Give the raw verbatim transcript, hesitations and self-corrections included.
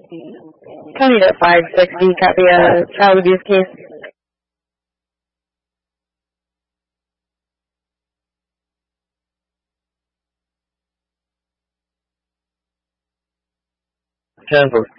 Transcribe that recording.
County at five sixty, copy a child abuse case. ten for